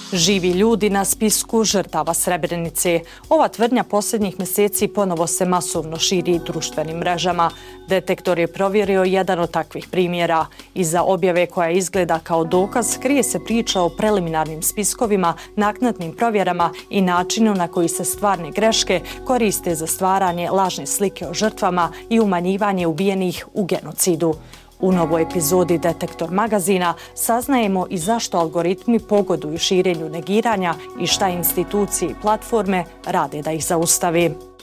Živi ljudi na spisku žrtava Srebrenice. Ova tvrdnja posljednjih mjeseci ponovo se masovno širi društvenim mrežama. Detektor je provjerio jedan od takvih primjera. Iza objave koja izgleda kao dokaz krije se priča o preliminarnim spiskovima, naknadnim provjerama i načinu na koji se stvarne greške koriste za stvaranje lažne slike o žrtvama i umanjivanje ubijenih u genocidu. U novoj epizodi Detektor magazina saznajemo i zašto algoritmi pogoduju širenju negiranja i šta institucije i platforme rade da ih zaustavi.